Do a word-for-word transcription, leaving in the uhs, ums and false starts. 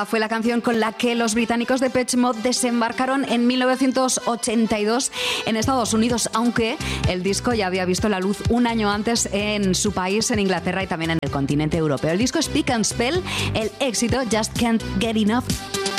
Fue la canción con la que los británicos de Depeche Mode desembarcaron en mil novecientos ochenta y dos en Estados Unidos, aunque el disco ya había visto la luz un año antes en su país, en Inglaterra y también en el continente europeo. El disco es Pick and Spell, el éxito Just Can't Get Enough.